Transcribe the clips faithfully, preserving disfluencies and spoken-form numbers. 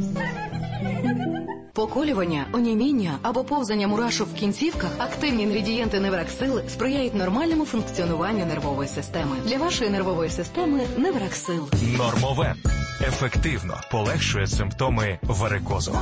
Поколювання, оніміння або повзання мурашок в кінцівках – активні інгредієнти Невраксил сприяють нормальному функціонуванню нервової системи. Для вашої нервової системи Невраксил. Нормовен. Ефективно полегшує симптоми варикозу.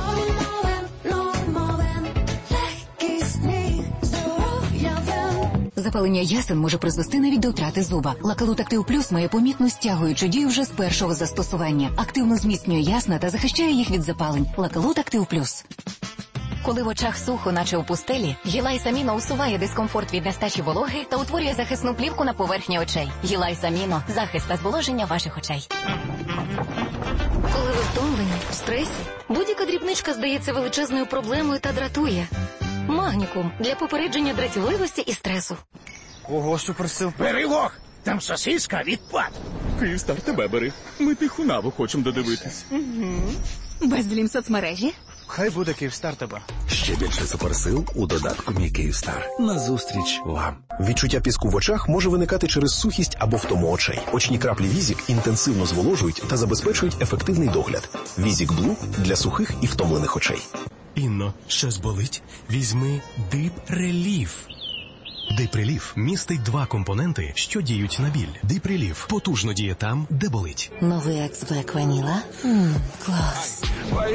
Запалення ясен може призвести навіть до втрати зуба. Лакалут Актив Плюс має помітну стягуючу дію вже з першого застосування. Активно зміцнює ясна та захищає їх від запалень. Лакалут Актив Плюс. Коли в очах сухо, наче у пустелі, Гілайс Аміно усуває дискомфорт від нестачі вологи та утворює захисну плівку на поверхні очей. Гілайс Аміно – захист та зволоження ваших очей. Коли ви втомлені, в стресі, будь-яка дрібничка здається величезною проблемою та дратує. Магнікум – для попередження дратівливості і стресу. Ого, суперсил. Бери вог, там сосиска відпад. Київстар, тебе бери. Ми тиху наву хочемо додивитись. Безлім соцмережі? Хай буде Київстар тебе. Ще більше суперсил у додатку «Мій Київстар». Назустріч вам. Відчуття піску в очах може виникати через сухість або втому очей. Очні краплі Візік інтенсивно зволожують та забезпечують ефективний догляд. Візік Блу для сухих і втомлених очей. Інно, щось болить? Візьми Дип Реліф. Дип Реліф містить два компоненти, що діють на біль. Дип Реліф потужно діє там, де болить. Новий Axe Black Vanilla? Ммм, клас.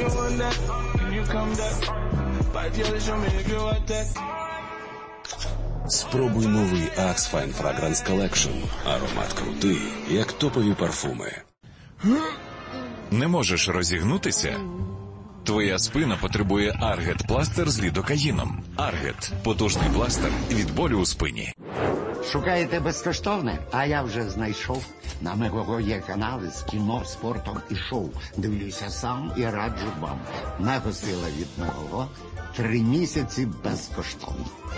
Спробуй новий Axe Fine Fragrance Collection. Аромат крутий, як топові парфуми. Не можеш розігнутися? Твоя спина потребує Аргет пластир з лідокаїном. Аргет – потужний пластир від болю у спині. Шукаєте безкоштовне? А я вже знайшов. На Мегого є канали з кіно, спортом і шоу. Дивлюся сам і раджу вам. Мего сила від Мегого. Три місяці безкоштовно.